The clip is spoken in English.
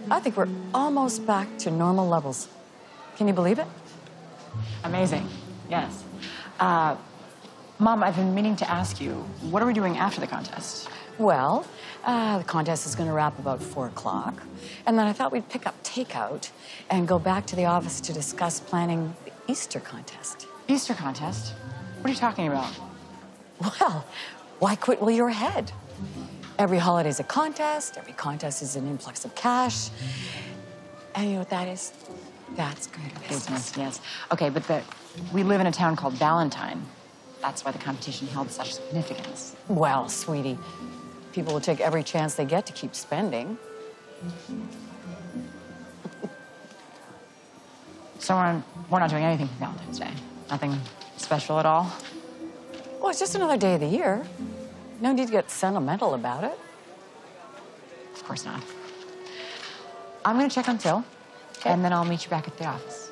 I think we're almost back to normal levels. Can you believe it? Amazing, yes. Mom, I've been meaning to ask you, what are we doing after the contest? Well, the contest is going to wrap about 4 o'clock. And then I thought we'd pick up takeout and go back to the office to discuss planning the Easter contest. Easter contest? What are you talking about? Well, why quit while you're ahead? Every holiday's a contest. Every contest is an influx of cash. And you know what that is? That's good business. Yes. Okay, but we live in a town called Valentine. That's why the competition held such significance. Well, sweetie, people will take every chance they get to keep spending. So we're not doing anything for Valentine's Day? Nothing special at all? Well, it's just another day of the year. No need to get sentimental about it. Of course not. I'm going to check on Phil, and then I'll meet you back at the office.